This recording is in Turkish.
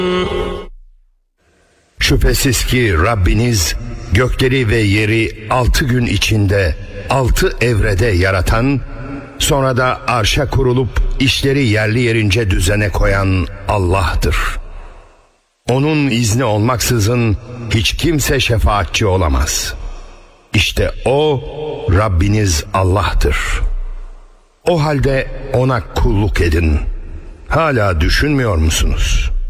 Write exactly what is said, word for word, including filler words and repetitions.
Şüphesiz ki Rabbiniz gökleri ve yeri altı gün içinde altı evrede yaratan, sonra da arşa kurulup işleri yerli yerince düzene koyan Allah'tır. Onun izni olmaksızın hiç kimse şefaatçi olamaz. İşte O Rabbiniz Allah'tır. O halde O'na kulluk edin. Hala düşünmüyor musunuz?